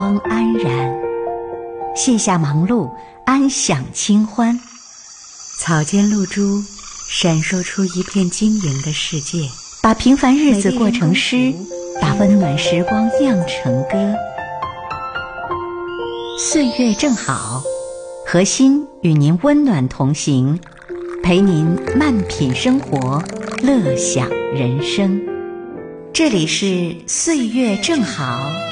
安然，卸下忙碌，安享清欢。草间露珠闪烁出一片晶莹的世界，把平凡日子过成诗，把温暖时光酿成歌。岁月正好，核心与您温暖同行，陪您慢品生活，乐享人生。这里是岁月正好。